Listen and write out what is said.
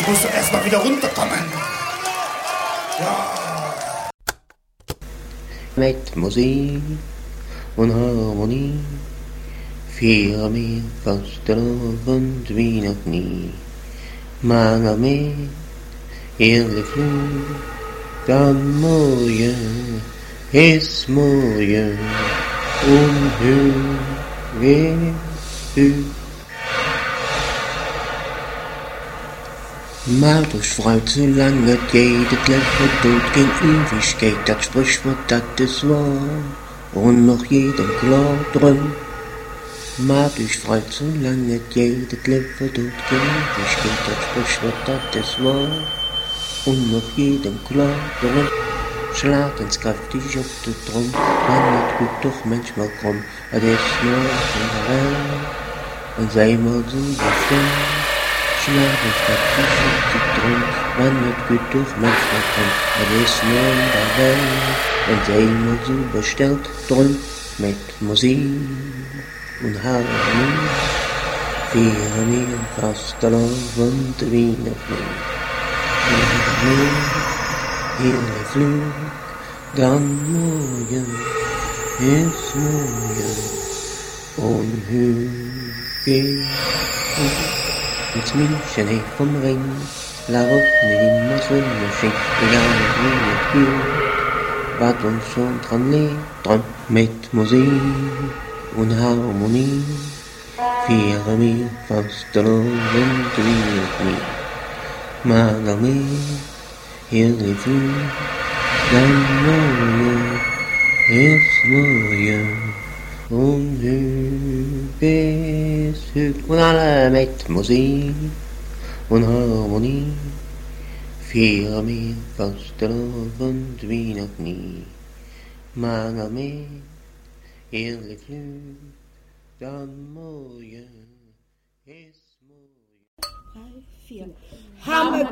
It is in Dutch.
Ich muss doch erst mal wieder runterkommen. Ja. Mit Musik und Harmonie feiern wir Fastelavond wie noch nie. Mange med hele flod, dann morgen ist morgen und höher ut. Maar dus fruit zolang het geht, het leven dood geen Ewigkeit, dat Sprichwort, dat is wahr, und noch jedem klar drum. Maar dus fruit zolang het geht, het leven dood geen Ewigkeit, dat Sprichwort, dat is wahr, und noch jedem klar drum. Schlag eens krachtig op de trom, dan het goed toch manchmal krom, het is nur een Welt, en zij maar zo bestemd. Schlag uns krachtig op de trom, dan het goed toch manchmal krom, het is nur een Welt, en zij maar zo bestellt drum, mit Musik und Harmonie feiern wir Fastelavond wie noch nie. Hele Flug, dann morgen ist morgen und höher ins München hey vom Ring, la Route immer Sonnenschein, egal wie es geht, was uns schon dran liegt, dran mit Musik und Harmonie feiern wir Fastelavond wie noch nie. Maar meer hele Flug, dann morgen ist morgen und höher ist höher. Und alle mit Musik und Harmonie feiern wir Fastelavond wie noch nie. Maar meer hele Flug, dann morgen ist morgen. 3, 4.